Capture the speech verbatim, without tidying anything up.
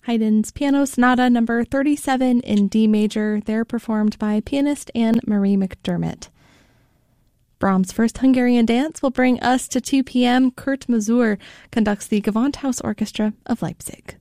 Haydn's Piano Sonata number thirty-seven in D major. They're performed by pianist Anne-Marie McDermott. Brahms' First Hungarian Dance will bring us to two p.m. Kurt Masur conducts the Gewandhaus Orchestra of Leipzig.